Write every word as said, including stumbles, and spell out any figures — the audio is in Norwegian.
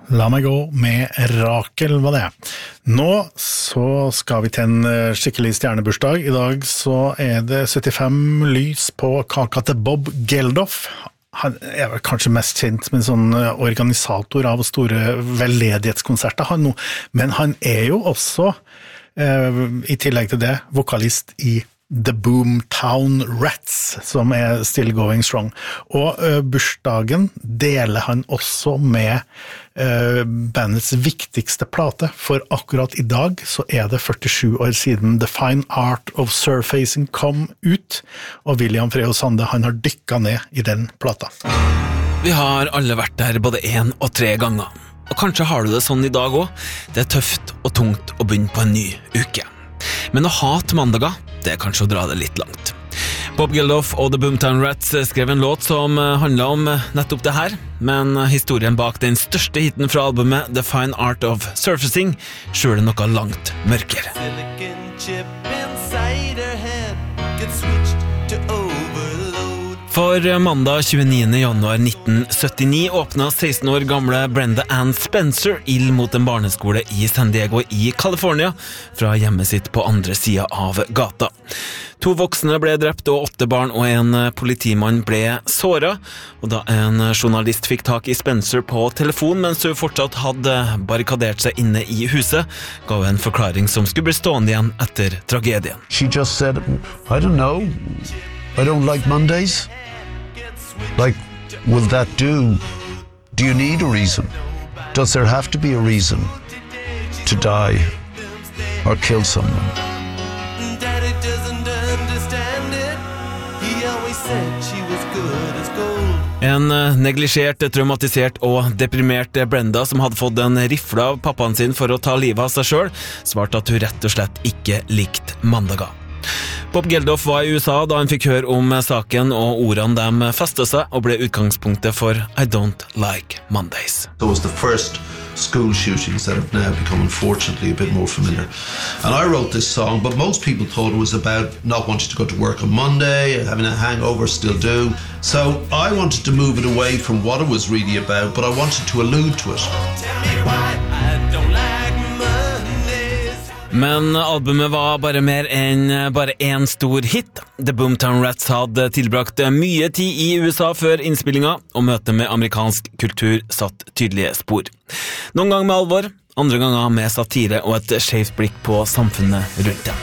La meg gå med Rakel, hva det er. Nå så skal vi til en skikkelig stjernebursdag. I dag så er det syttifem lys på kaka til Bob Geldof. Han er vel kanskje mest kjent som en sånn organisator av store veldedighetskonserter, han nå. Men han er jo også, eh, i tillegg til det, vokalist i The Boomtown Rats, som er still going strong. Og uh, bursdagen deler han også med uh, bandets viktigste plate, for akkurat i dag så er det førtisju år siden The Fine Art of Surfacing kom ut, og William Freo Sande, han har dykket ned i den plata. Vi har alle vært der både en og tre ganger, og kanskje har du det sånn i dag også. Det er tøft og tungt å begynne på en ny uke. Men å hate mandager, det er kanskje å dra det litt langt. Bob Geldof og The Boomtown Rats skrev en låt som handlet om nettopp det her, men historien bak den største hiten fra albumet, The Fine Art of Surfacing, skjuler noe langt mørkere. For mandag tjueniende januar nitten syttini åpnet seksten år gamle Brenda Ann Spencer ild mot en barneskole i San Diego i California fra hjemmet sitt på andre siden av gata. To voksne ble drept og åtte barn og en politimann ble såret, og da en journalist fikk tak i Spencer på telefon mens hun fortsatt hadde barrikadert seg inne i huset, ga hun en forklaring som skulle bli stående igjen etter tragedien. She just said, I don't know, I don't like Mondays. Like, will that do? Do you need a reason? Does there have to be a reason to die or kill someone? Daddy doesn't understand it. He always said she was good as gold. En neglisjert, traumatisert og deprimert Brenda som hadde fått en rifle av pappaen sin for å ta livet av seg selv, svarte at hun rett og slett ikke likte mandager. Bob Geldof var i U S A da han fikk høre om saken, og ordene dem festet seg og ble utgangspunktet for I Don't Like Mondays. It was the first school shootings that have now become unfortunately a bit more familiar. And I wrote this song, but most people thought it was about not wanting to go to work on Monday, having a hangover, still do. So I wanted to move it away from what it was really about, but I wanted to allude to it. Tell me why I don't like Mondays. Men albumet var bare mer enn bare en stor hit. The Boomtown Rats hadde tilbrakt mye tid i U S A før innspillinga, og møtet med amerikansk kultur satt tydelige spor. Noen ganger med alvor, andre ganger med satire og et skjevt blikk på samfunnet rundt dem.